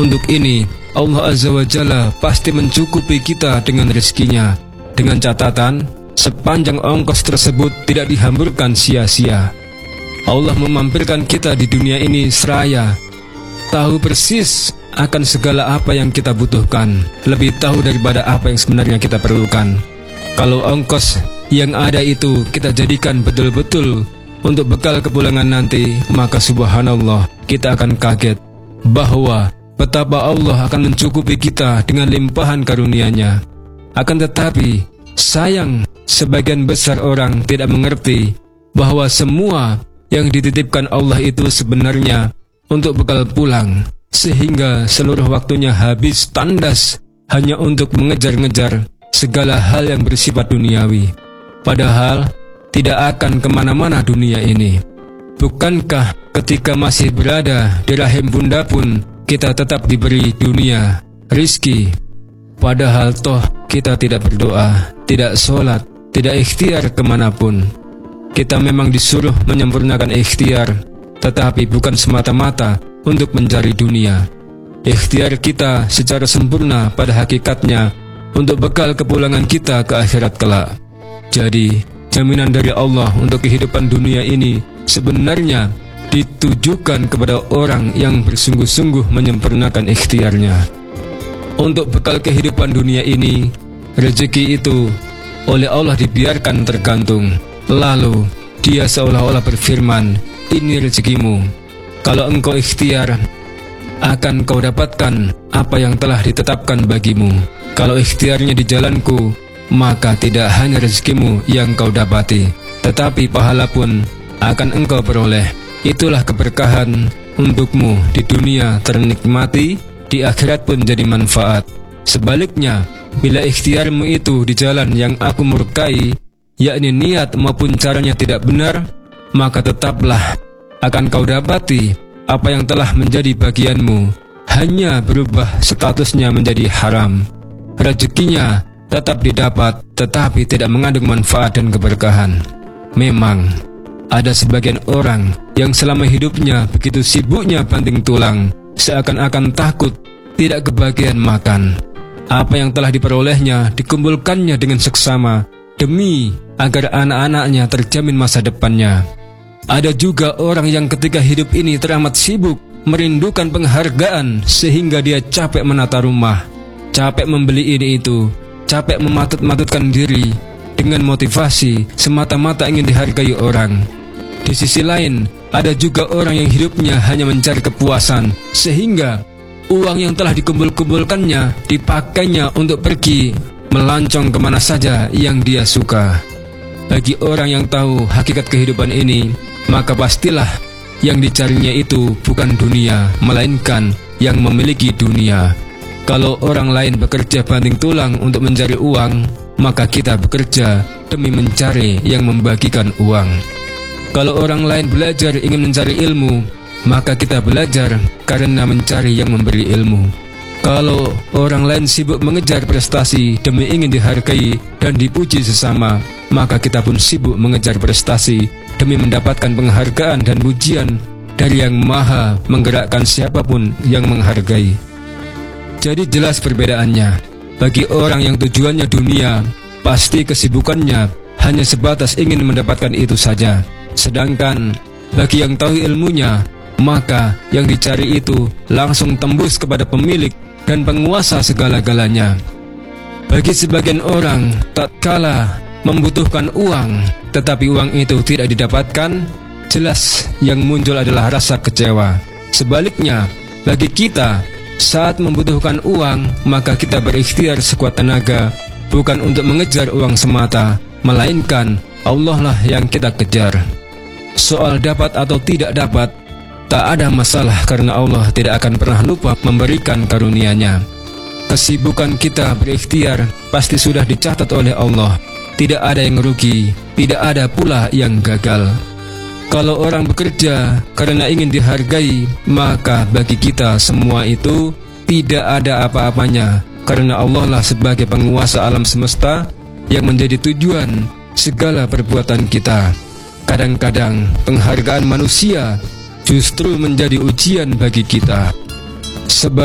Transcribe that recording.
Untuk ini, Allah Azza wa Jalla pasti mencukupi kita dengan rezekinya, dengan catatan sepanjang ongkos tersebut tidak dihamburkan sia-sia. Allah memampirkan kita di dunia ini seraya, tahu persis akan segala apa yang kita butuhkan, lebih tahu daripada apa yang sebenarnya kita perlukan. Kalau ongkos yang ada itu kita jadikan betul-betul untuk bekal kepulangan nanti, maka subhanallah, kita akan kaget bahwa betapa Allah akan mencukupi kita dengan limpahan karunia-Nya. Akan tetapi, sayang, sebagian besar orang tidak mengerti bahwa semua yang dititipkan Allah itu sebenarnya untuk bekal pulang, sehingga seluruh waktunya habis tandas hanya untuk mengejar-ngejar segala hal yang bersifat duniawi. Padahal tidak akan kemana-mana dunia ini. Bukankah ketika masih berada di rahim bunda pun kita tetap diberi dunia, rizki? Padahal toh kita tidak berdoa, tidak sholat, tidak ikhtiar kemanapun. Kita memang disuruh menyempurnakan ikhtiar, tetapi bukan semata-mata untuk mencari dunia. Ikhtiar kita secara sempurna pada hakikatnya untuk bekal kepulangan kita ke akhirat kelak. Jadi, jaminan dari Allah untuk kehidupan dunia ini sebenarnya ditujukan kepada orang yang bersungguh-sungguh menyempurnakan ikhtiarnya. Untuk bekal kehidupan dunia ini, rezeki itu oleh Allah dibiarkan tergantung. Lalu Dia seolah-olah berfirman, ini rezekimu. Kalau engkau ikhtiar, akan kau dapatkan apa yang telah ditetapkan bagimu. Kalau ikhtiarnya di jalanku, maka tidak hanya rezekimu yang kau dapati, tetapi pahala pun akan engkau peroleh. Itulah keberkahan untukmu di dunia ternikmati, di akhirat pun jadi manfaat. Sebaliknya, bila ikhtiarmu itu di jalan yang aku murkai, yakni niat maupun caranya tidak benar, maka tetaplah akan kau dapati apa yang telah menjadi bagianmu hanya berubah statusnya menjadi haram. Rezekinya tetap didapat, tetapi tidak mengandung manfaat dan keberkahan. Memang ada sebagian orang yang selama hidupnya begitu sibuknya banting tulang, seakan-akan takut tidak kebagian makan. Apa yang telah diperolehnya dikumpulkannya dengan seksama demi agar anak-anaknya terjamin masa depannya. Ada juga orang yang ketika hidup ini teramat sibuk merindukan penghargaan sehingga dia capek menata rumah, capek membeli ini itu, capek mematut-matutkan diri dengan motivasi semata-mata ingin dihargai orang. Di sisi lain, ada juga orang yang hidupnya hanya mencari kepuasan, sehingga uang yang telah dikumpul-kumpulkannya dipakainya untuk pergi melancong kemana saja yang dia suka. Bagi orang yang tahu hakikat kehidupan ini, maka pastilah yang dicarinya itu bukan dunia, melainkan yang memiliki dunia. Kalau orang lain bekerja banting tulang untuk mencari uang, maka kita bekerja demi mencari yang membagikan uang. Kalau orang lain belajar ingin mencari ilmu, maka kita belajar karena mencari yang memberi ilmu. Kalau orang lain sibuk mengejar prestasi demi ingin dihargai dan dipuji sesama, maka kita pun sibuk mengejar prestasi demi mendapatkan penghargaan dan pujian dari Yang Maha menggerakkan siapapun yang menghargai. Jadi jelas perbedaannya. Bagi orang yang tujuannya dunia, pasti kesibukannya hanya sebatas ingin mendapatkan itu saja. Sedangkan bagi yang tahu ilmunya, maka yang dicari itu langsung tembus kepada pemilik dan penguasa segala-galanya. Bagi sebagian orang, tatkala membutuhkan uang, tetapi uang itu tidak didapatkan, jelas yang muncul adalah rasa kecewa. Sebaliknya, bagi kita, saat membutuhkan uang, maka kita berikhtiar sekuat tenaga, bukan untuk mengejar uang semata, melainkan Allah lah yang kita kejar. Soal dapat atau tidak dapat, tak ada masalah karena Allah tidak akan pernah lupa memberikan karunia-Nya. Kesibukan kita berikhtiar pasti sudah dicatat oleh Allah. Tidak ada yang rugi, tidak ada pula yang gagal. Kalau orang bekerja karena ingin dihargai, maka bagi kita semua itu tidak ada apa-apanya, karena Allah lah sebagai penguasa alam semesta yang menjadi tujuan segala perbuatan kita. Kadang-kadang penghargaan manusia justru menjadi ujian bagi kita. Sebab